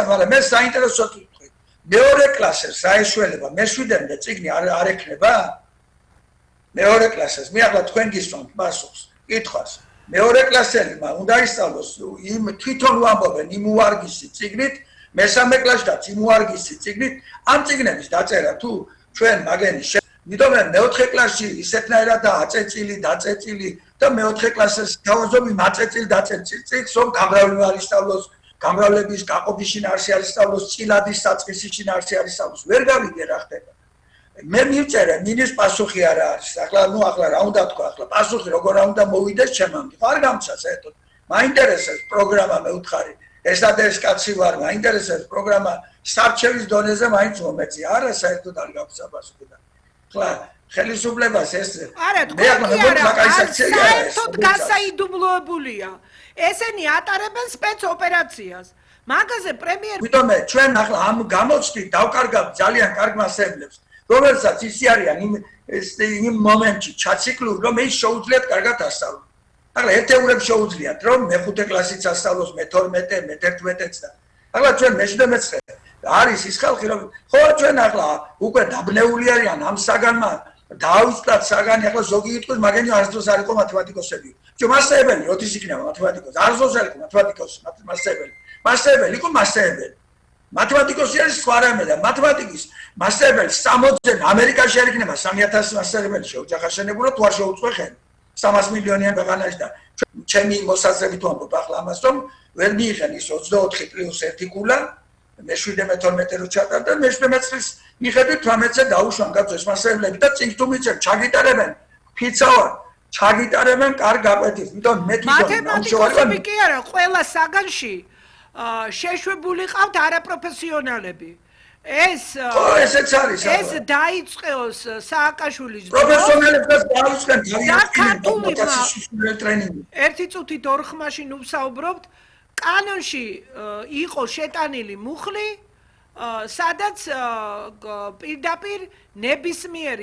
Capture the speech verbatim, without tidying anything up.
მაგრამ მე საინტერესოდ ვიტყვი. მეორე კლასეს რა ეშველება? მეშვიდემდე წიგნი არ არ ექნება? მეორე კლასეს მე ახლა თქვენ გისვამთ პასუხს, კითხვას. მეორე კლასელებმა უნდა ისწავლოს იმ თვითონ ვამბობენ იმ უარგისი წიგნით, მესამე კლასშიც იმ უარგისი წიგნით, ამ წიგნების დაწერა თუ ჩვენ მაგენი იმიტომ მე მეოთხე კლასში ისეთნაირად აწეწილი, დაწეწილი და მეოთხე კლასის თავაზობი მაწეწილი, დაწეწილი წიგნს რომ გამრავლება არის სწავლოს, გამრავლების გაყოფის შინაარსი არის სწავლოს, წილადის საწყისის შინაარსი არის სწავლოს. ვერ გავიგე რა ხდება. მე მივწერე, მინის პასუხი არა არის. ახლა ნუ ახლა რა უნდა თქვა, ახლა პასუხი როგორ უნდა მოვიდეს ჩემამდე. არ გამცა საერთოდ. მაინტერესებს პროგრამა მე ვთხარი. ესა და ეს კაცი ვარ, მაინტერესებს პროგრამა საბჭოების დონეზე მაინც მომეწი. არა საერთოდ არ გამცა პასუხი. ხლა ხელისუფლებას ეს არა თქვენ საერთოდ გასაიდუმლოებულია. ესენი ატარებენ სპეცოპერაციას. მაგაზე პრემიერ ვიტომე ჩვენ ახლა ამ გამოცდით დავკარგავთ ძალიან კარგ მასწავლებლებს, რომელსაც ისი არიან იმ იმ მომენტში ჩაციკლური, რომ ის შეუძლიათ კარგად ასწავლოს. ახლა ერთეულებს შეუძლიათ, რომ მეხუთე კლასიც ასწავლოს, მეთორმეტე, მეთერთმეტეც და ახლა ჩვენ მეშვიდე-მეცხრე არის ის ხალხი, რომ ხო ჩვენ ახლა უკვე დაბნეული არიან ამ საგანმა, დაავიწყდათ საგანი, ახლა ზოგი იტყვის, მაგენი არასდროს არ იყო მათემატიკოსები. ჩვენ მასწავლებელი, როდის იქნება მათემატიკოსი? არასდროს არ იყო მათემატიკოსი, მასწავლებელი. მასწავლებელი იყო მასწავლებელი. მათემატიკოსი არის სხვა რამე და მათემატიკის მასწავლებელი სამოცდან ამერიკაში არ იქნება სამი ათასი მასწავლებელი შეუჯახაშენებულა თუ არ შეუწყო ხელი. სამას მილიონიან ქვეყანაში და ჩემი მოსაზრებით ვამბობ ახლა ამას, რომ ვერ მიიღენ ის ოცდაოთხი პლუს ერთი კულა მეშვიდე მეთორმეტე რო ჩატარდა, მეშვიდე-მეცხრეს მიხედვით თვრამეტზე დაუშვან გაწევს მასწავლებლები და წინ თუ მიცემ ჩაგიტარებენ ფიცავარ, ჩაგიტარებენ კარგ გაკვეთილს. იმიტომ მე თვითონ მათემატიკოსები კი არა, ყველა საგანში შეშვებული ყავთ არაპროფესიონალები. ეს ესეც არის ეს დაიწყოს სააკაშვილის პროფესიონალებსაც დაუწყენ ტრენინგი. ერთი წუთით ორ ხმაში ნუვსაუბრობთ, კანონში იყო შეტანილი მუხლი, სადაც პირდაპირ ნებისმიერი